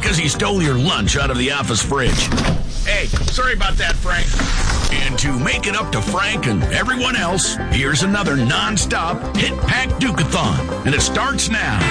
because he stole your lunch out of the office fridge. Hey, sorry about that, Frank. And to make it up to Frank and everyone else, here's another non-stop Hit Pack Duke-a-thon. And it starts now.